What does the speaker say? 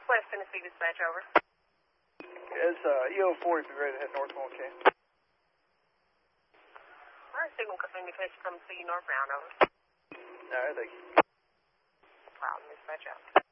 Northwest Tennessee dispatch, over. It's EO40, be ready to head north 1K. Alright, signal communication from C northbound, over. Alright, thank you. Problem, dispatch out.